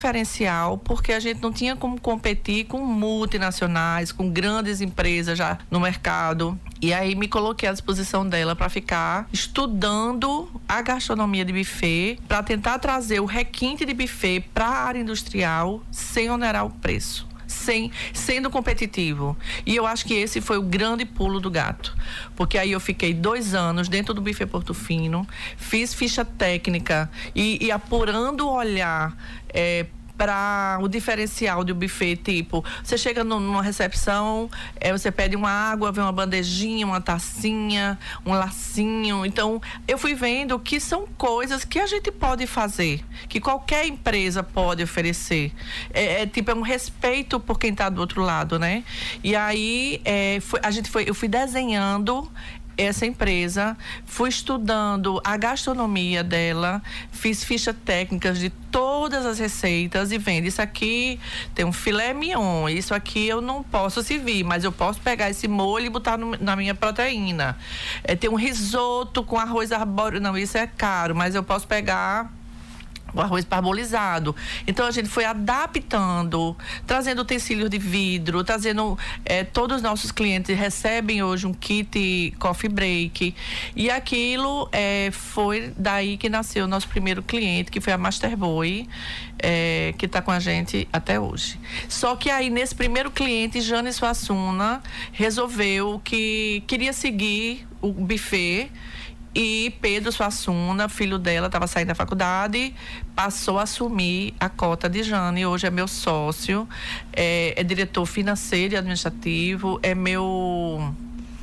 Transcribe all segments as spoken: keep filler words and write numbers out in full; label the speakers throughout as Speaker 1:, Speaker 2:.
Speaker 1: diferencial, porque a gente não tinha como competir com multinacionais, com grandes empresas já no mercado. E aí me coloquei à disposição dela para ficar estudando a gastronomia de buffet, para tentar trazer o requinte de buffet para a área industrial sem onerar o preço. Sem, sendo competitivo. E eu acho que esse foi o grande pulo do gato. Porque aí eu fiquei dois anos dentro do Buffet Portofino, fiz ficha técnica e, e apurando o olhar é, para o diferencial do buffet, tipo, você chega no, numa recepção, é, você pede uma água, vem uma bandejinha, uma tacinha, um lacinho. Então, eu fui vendo que são coisas que a gente pode fazer, que qualquer empresa pode oferecer. É, é tipo, é um respeito por quem está do outro lado, né? E aí, é, foi, a gente foi, eu fui desenhando essa empresa, fui estudando a gastronomia dela, fiz fichas técnicas de todas as receitas e vendo, isso aqui tem um filé mignon, isso aqui eu não posso servir, mas eu posso pegar esse molho e botar no, na minha proteína. É, tem um risoto com arroz arbóreo, não, isso é caro, mas eu posso pegar o arroz parbolizado. Então a gente foi adaptando, trazendo utensílios de vidro, trazendo, é, todos os nossos clientes recebem hoje um kit coffee break, e aquilo é, foi daí que nasceu o nosso primeiro cliente, que foi a Master Boy, é, que está com a gente até hoje. Só que aí nesse primeiro cliente, Jane Suassuna resolveu que queria seguir o buffet. E Pedro Suassuna, filho dela, estava saindo da faculdade, passou a assumir a cota de Jane. Hoje é meu sócio, é, é diretor financeiro e administrativo, é meu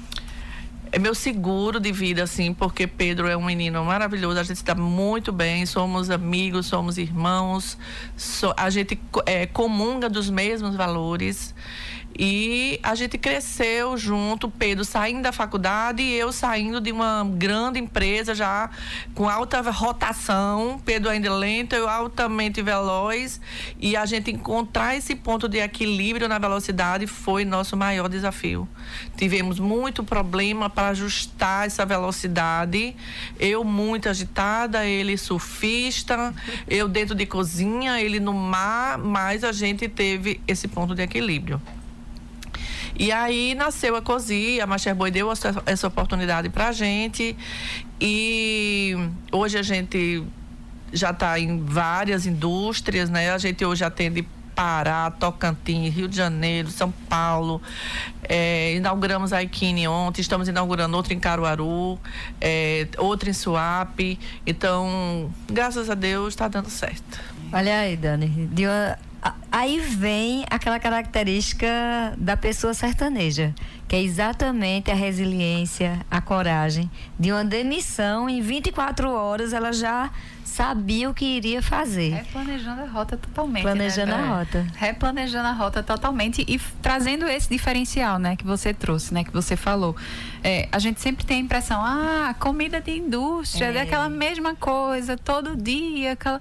Speaker 1: é meu seguro de vida, assim, porque Pedro é um menino maravilhoso, a gente está muito bem, somos amigos, somos irmãos, so, a gente é, comunga dos mesmos valores. E a gente cresceu junto, Pedro saindo da faculdade e eu saindo de uma grande empresa já com alta rotação, Pedro ainda lento, eu altamente veloz, e a gente encontrar esse ponto de equilíbrio na velocidade foi nosso maior desafio. Tivemos muito problema para ajustar essa velocidade, eu muito agitada, ele surfista, eu dentro de cozinha, ele no mar, mas a gente teve esse ponto de equilíbrio. E aí nasceu a Cozi, a Master Boy deu essa, essa oportunidade pra gente, e hoje a gente já está em várias indústrias, né? A gente hoje atende Pará, Tocantins, Rio de Janeiro, São Paulo, é, inauguramos a Ikine ontem, estamos inaugurando outra em Caruaru, é, outra em Suape, então, graças a Deus, está dando certo.
Speaker 2: Olha aí, Dani, de uma... Aí vem aquela característica da pessoa sertaneja, que é exatamente a resiliência, a coragem de uma demissão. Em vinte e quatro horas ela já sabia o que iria fazer.
Speaker 3: Replanejando a rota totalmente.
Speaker 2: Planejando, né, a rota.
Speaker 3: Replanejando a rota totalmente e trazendo esse diferencial, né, que você trouxe, né, que você falou. É, a gente sempre tem a impressão, ah, comida de indústria, é daquela mesma coisa, todo dia, aquela...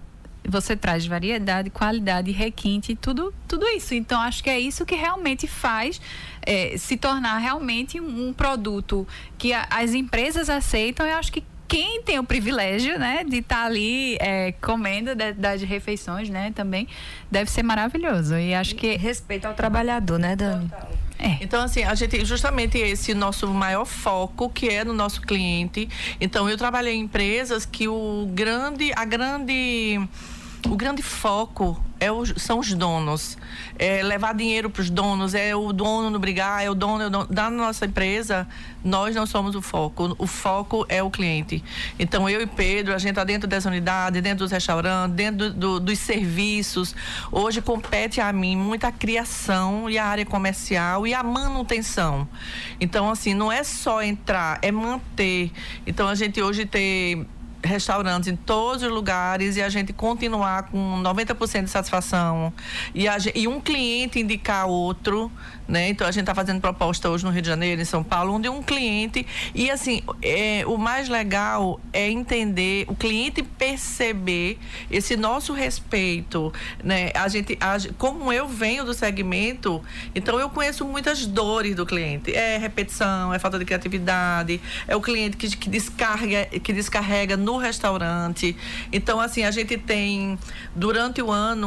Speaker 3: Você traz variedade, qualidade, requinte, tudo, tudo isso. Então, acho que é isso que realmente faz é, se tornar realmente um, um produto que a, as empresas aceitam. Eu acho que quem tem o privilégio, né, de estar tá ali é, comendo de, das refeições, né, também deve ser maravilhoso. E acho que
Speaker 2: respeito ao trabalhador, né, Dani?
Speaker 1: É. Então, assim, a gente, justamente esse nosso maior foco, que é no nosso cliente. Então, eu trabalhei em empresas que o grande, a grande, o grande foco é o, são os donos. É levar dinheiro para os donos, é o dono não brigar, é o dono, é o dono. Da nossa empresa, nós não somos o foco. O foco é o cliente. Então, eu e Pedro, a gente está dentro dessa unidade, dentro dos restaurantes, dentro do, do, dos serviços. Hoje compete a mim muita criação e a área comercial e a manutenção. Então, assim, não é só entrar, é manter. Então, a gente hoje tem restaurantes em todos os lugares e a gente continuar com noventa por cento de satisfação e, a, e um cliente indicar outro, né? Então a gente está fazendo proposta hoje no Rio de Janeiro, em São Paulo, onde um cliente, e assim, é, o mais legal é entender, o cliente perceber esse nosso respeito, né? A gente, a, como eu venho do segmento, então eu conheço muitas dores do cliente, é repetição, é falta de criatividade, é o cliente que, que descarrega, que descarrega no restaurante. Então, assim, a gente tem, durante o ano,